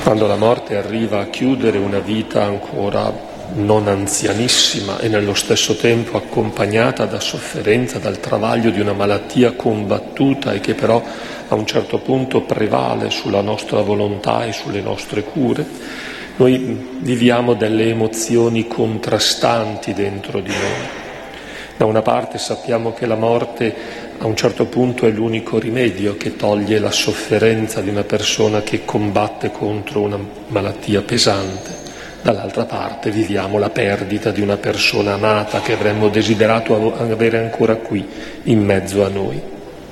Quando la morte arriva a chiudere una vita ancora non anzianissima e nello stesso tempo accompagnata da sofferenza, dal travaglio di una malattia combattuta e che però a un certo punto prevale sulla nostra volontà e sulle nostre cure, noi viviamo delle emozioni contrastanti dentro di noi. Da una parte sappiamo che la morte a un certo punto è l'unico rimedio che toglie la sofferenza di una persona che combatte contro una malattia pesante. Dall'altra parte viviamo la perdita di una persona amata che avremmo desiderato avere ancora qui, in mezzo a noi.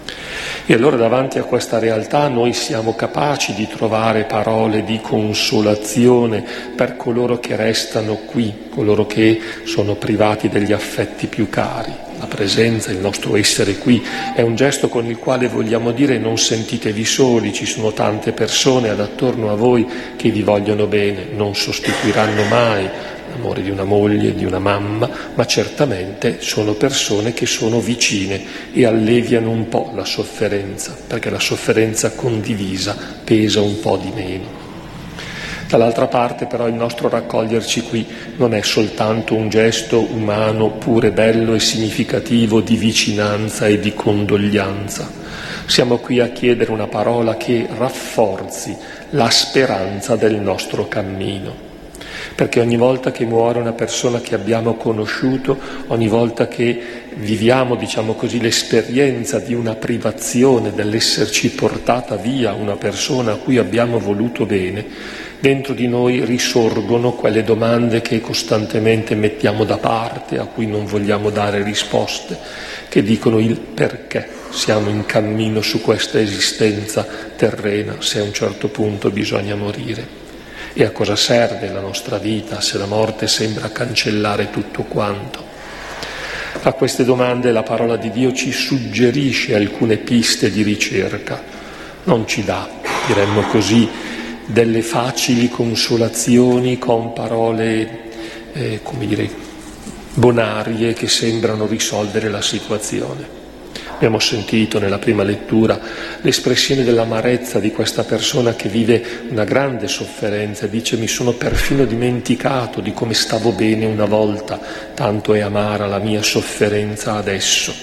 E allora davanti a questa realtà noi siamo capaci di trovare parole di consolazione per coloro che restano qui, coloro che sono privati degli affetti più cari. La presenza, il nostro essere qui è un gesto con il quale vogliamo dire: non sentitevi soli, ci sono tante persone attorno a voi che vi vogliono bene, non sostituiranno mai l'amore di una moglie, di una mamma, ma certamente sono persone che sono vicine e alleviano un po' la sofferenza, perché la sofferenza condivisa pesa un po' di meno. Dall'altra parte però il nostro raccoglierci qui non è soltanto un gesto umano pure bello e significativo di vicinanza e di condoglianza. Siamo qui a chiedere una parola che rafforzi la speranza del nostro cammino. Perché ogni volta che muore una persona che abbiamo conosciuto, ogni volta che viviamo, diciamo così, l'esperienza di una privazione, dell'esserci portata via una persona a cui abbiamo voluto bene, dentro di noi risorgono quelle domande che costantemente mettiamo da parte, a cui non vogliamo dare risposte, che dicono il perché siamo in cammino su questa esistenza terrena, se a un certo punto bisogna morire. E a cosa serve la nostra vita se la morte sembra cancellare tutto quanto? A queste domande la parola di Dio ci suggerisce alcune piste di ricerca, non ci dà, diremmo così, delle facili consolazioni con parole, bonarie che sembrano risolvere la situazione. Abbiamo sentito nella prima lettura l'espressione dell'amarezza di questa persona che vive una grande sofferenza e dice: mi sono perfino dimenticato di come stavo bene una volta, tanto è amara la mia sofferenza adesso.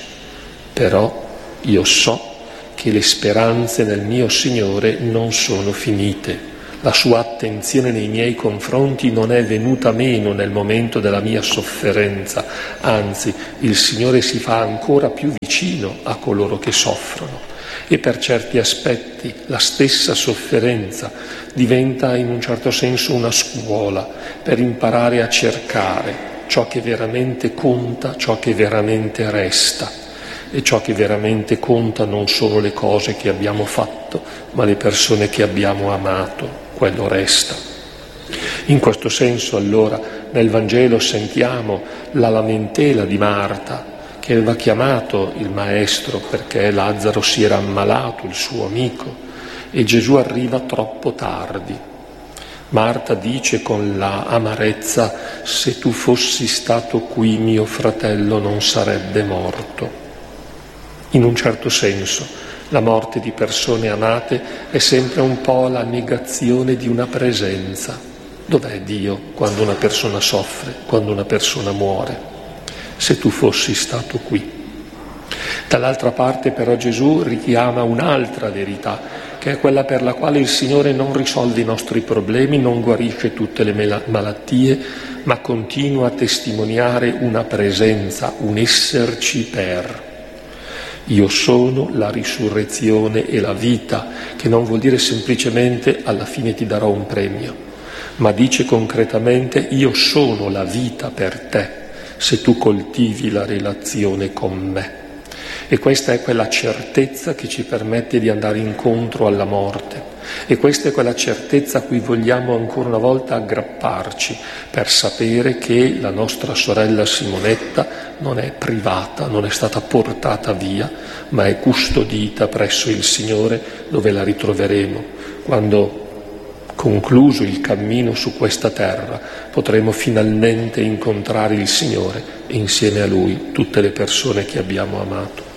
Però io so che le speranze nel mio Signore non sono finite. La sua attenzione nei miei confronti non è venuta meno nel momento della mia sofferenza, anzi il Signore si fa ancora più vicino a coloro che soffrono e per certi aspetti la stessa sofferenza diventa in un certo senso una scuola per imparare a cercare ciò che veramente conta, ciò che veramente resta. E ciò che veramente conta non sono le cose che abbiamo fatto, ma le persone che abbiamo amato, quello resta. In questo senso allora nel Vangelo sentiamo la lamentela di Marta, che aveva chiamato il Maestro perché Lazzaro si era ammalato, il suo amico, e Gesù arriva troppo tardi. Marta dice con la amarezza: se tu fossi stato qui mio fratello non sarebbe morto. In un certo senso, la morte di persone amate è sempre un po' la negazione di una presenza. Dov'è Dio quando una persona soffre, quando una persona muore? Se tu fossi stato qui. Dall'altra parte però Gesù richiama un'altra verità, che è quella per la quale il Signore non risolve i nostri problemi, non guarisce tutte le malattie, ma continua a testimoniare una presenza, un esserci per. Io sono la risurrezione e la vita, che non vuol dire semplicemente alla fine ti darò un premio, ma dice concretamente: io sono la vita per te, se tu coltivi la relazione con me. E questa è quella certezza che ci permette di andare incontro alla morte. E questa è quella certezza a cui vogliamo ancora una volta aggrapparci per sapere che la nostra sorella Simonetta non è privata, non è stata portata via, ma è custodita presso il Signore, dove la ritroveremo. Quando, concluso il cammino su questa terra, potremo finalmente incontrare il Signore e insieme a Lui tutte le persone che abbiamo amato.